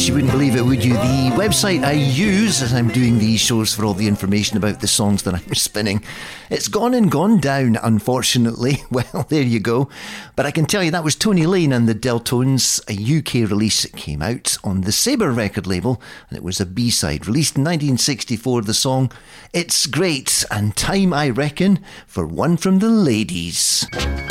You wouldn't believe it, would you? The website I use as I'm doing these shows for all the information about the songs that I'm spinning, it's gone and gone down, unfortunately. Well, there you go. But I can tell you that was Tony Lane and the Deltones. A UK release came out on the Sabre record label, and it was a B-side released in 1964. The song It's Great, and time, I reckon, for one from the ladies.